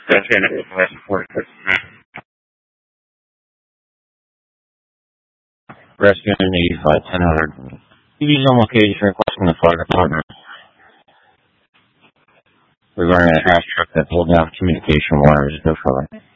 That's in it. That's support. Rescue needs by 1000. He's on location requesting the fire department regarding a trash truck that pulled down communication wires. Go for it.